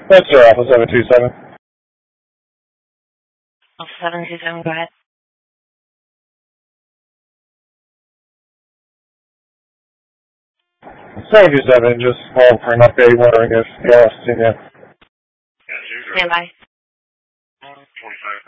That's Alpha 727. 727, go ahead. 727, just called for an update, wondering if ALS seen you. Stand by. 25.